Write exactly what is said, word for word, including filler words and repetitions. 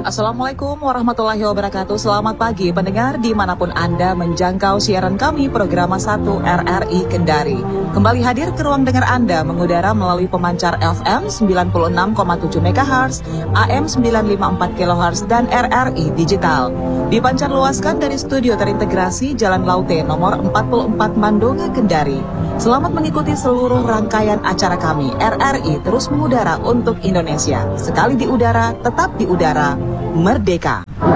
Assalamualaikum warahmatullahi wabarakatuh. Selamat pagi pendengar dimanapun Anda menjangkau siaran kami program satu R R I Kendari. Kembali hadir ke ruang dengar Anda mengudara melalui pemancar F M sembilan puluh enam koma tujuh megahertz, A M sembilan lima empat kilohertz, dan R R I Digital. Dipancar luaskan dari studio terintegrasi Jalan Laute nomor empat puluh empat Mandonga, Kendari. Selamat mengikuti seluruh rangkaian acara kami. R R I terus mengudara untuk Indonesia. Sekali di udara, tetap di udara. Merdeka.